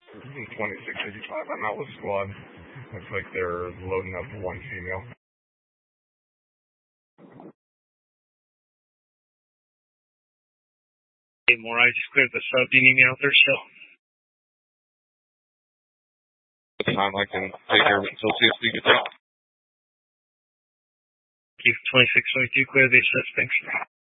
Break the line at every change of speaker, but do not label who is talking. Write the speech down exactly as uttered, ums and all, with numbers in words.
twenty-six fifty-five, I'm out with squad. Looks like they're loading up one female.
Hey, more, I just cleared the sub. Do you need me out there still?
The time I can take care of it until see if we get out.
Keep twenty-six twenty-two clear these suspects.